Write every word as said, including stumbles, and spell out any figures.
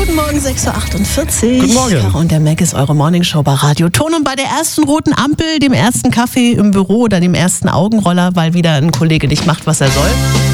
Guten Morgen, sechs Uhr achtundvierzig. Guten Morgen. Caro und der Mac ist eure Morningshow bei Radio Ton. Und bei der ersten roten Ampel, dem ersten Kaffee im Büro oder dem ersten Augenroller, weil wieder ein Kollege nicht macht, was er soll,